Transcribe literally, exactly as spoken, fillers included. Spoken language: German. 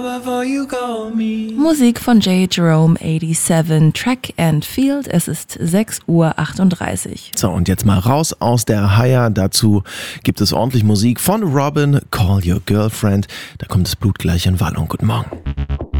Musik von J. Jerome siebenundachtzig, Track and Field. Es ist sechs Uhr achtunddreißig. So, und jetzt mal raus aus der Haier. Dazu gibt es ordentlich Musik von Robin, Call Your Girlfriend. Da kommt das Blut gleich in Wallung. Guten Morgen.